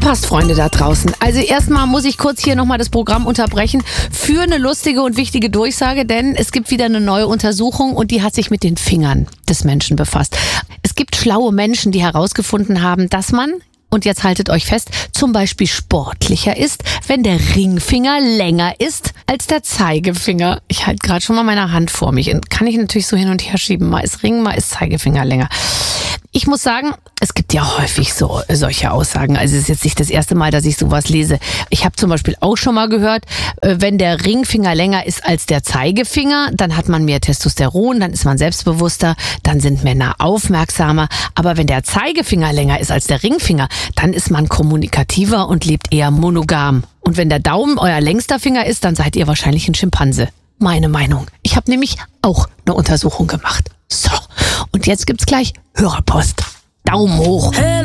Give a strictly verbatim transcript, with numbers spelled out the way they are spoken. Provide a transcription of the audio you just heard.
Aufgepasst, Freunde da draußen. Also erstmal muss ich kurz hier nochmal das Programm unterbrechen für eine lustige und wichtige Durchsage, denn es gibt wieder eine neue Untersuchung und die hat sich mit den Fingern des Menschen befasst. Es gibt schlaue Menschen, die herausgefunden haben, dass man, und jetzt haltet euch fest, zum Beispiel sportlicher ist, wenn der Ringfinger länger ist als der Zeigefinger. Ich halte gerade schon mal meine Hand vor mich. Kann ich natürlich so hin und her schieben. Mal ist Ring, mal ist Zeigefinger länger. Ich muss sagen, es gibt ja häufig so solche Aussagen. Also es ist jetzt nicht das erste Mal, dass ich sowas lese. Ich habe zum Beispiel auch schon mal gehört, wenn der Ringfinger länger ist als der Zeigefinger, dann hat man mehr Testosteron, dann ist man selbstbewusster, dann sind Männer aufmerksamer. Aber wenn der Zeigefinger länger ist als der Ringfinger, dann ist man kommunikativer und lebt eher monogam. Und wenn der Daumen euer längster Finger ist, dann seid ihr wahrscheinlich ein Schimpanse. Meine Meinung. Ich habe nämlich auch eine Untersuchung gemacht. So, und jetzt gibt's gleich Hörerpost. Daumen hoch.